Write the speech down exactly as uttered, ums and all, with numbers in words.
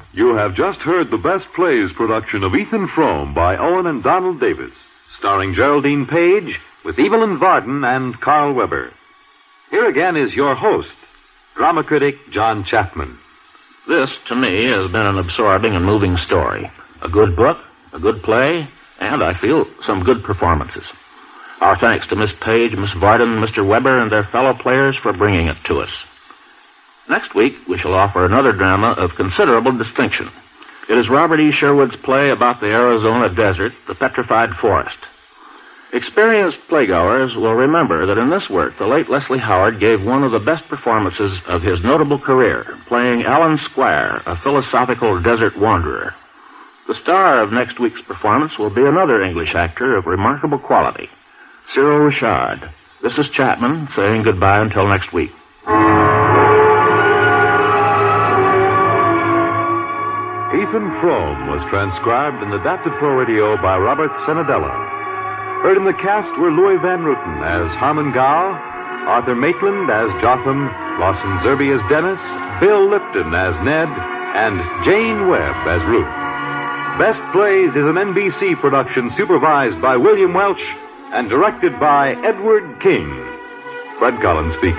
You have just heard the Best Plays production of Ethan Frome by Owen and Donald Davis, starring Geraldine Page with Evelyn Varden and Carl Weber. Here again is your host, drama critic John Chapman. This, to me, has been an absorbing and moving story. A good book, a good play, and, I feel, some good performances. Our thanks to Miss Page, Miss Varden, Mister Weber, and their fellow players for bringing it to us. Next week, we shall offer another drama of considerable distinction. It is Robert E. Sherwood's play about the Arizona desert, The Petrified Forest. Experienced playgoers will remember that in this work, the late Leslie Howard gave one of the best performances of his notable career, playing Alan Squire, a philosophical desert wanderer. The star of next week's performance will be another English actor of remarkable quality, Cyril Richard. This is Chapman saying goodbye until next week. Ethan Frome was transcribed and adapted for radio by Robert Senadella. Heard in the cast were Louis Van Ruten as Harmon Gow, Arthur Maitland as Jotham, Lawson Zerbe as Dennis, Bill Lipton as Ned, and Jane Webb as Ruth. Best Plays is an N B C production supervised by William Welch and directed by Edward King. Fred Collins speaking.